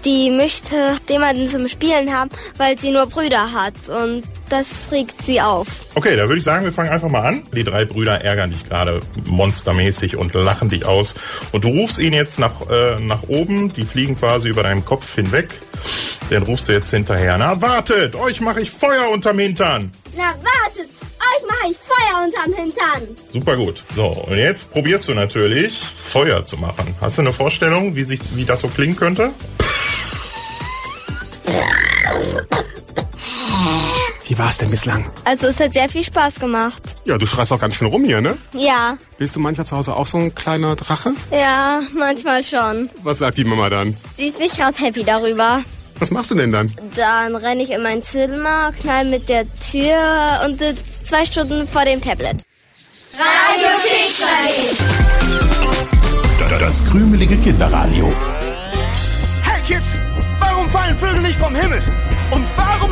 Die möchte jemanden zum Spielen haben, weil sie nur Brüder hat und das regt sie auf. Okay, da würde ich sagen, wir fangen einfach mal an. Die 3 Brüder ärgern dich gerade monstermäßig und lachen dich aus. Und du rufst ihnen jetzt nach oben, die fliegen quasi über deinem Kopf hinweg. Den rufst du jetzt hinterher. Na, wartet, euch mache ich Feuer unterm Hintern. Na, wartet, euch mache ich Feuer unterm Hintern. Super gut. So, und jetzt probierst du natürlich, Feuer zu machen. Hast du eine Vorstellung, wie das so klingen könnte? Wie war es denn bislang? Also es hat sehr viel Spaß gemacht. Ja, du schreist auch ganz schön rum hier, ne? Ja. Bist du manchmal zu Hause auch so ein kleiner Drache? Ja, manchmal schon. Was sagt die Mama dann? Sie ist nicht gerade happy darüber. Was machst du denn dann? Dann renne ich in mein Zimmer, knall mit der Tür und sitze 2 Stunden vor dem Tablet. Radio Kidsradio. Das krümelige Kinderradio. Hey Kids, warum fallen Vögel nicht vom Himmel? Und warum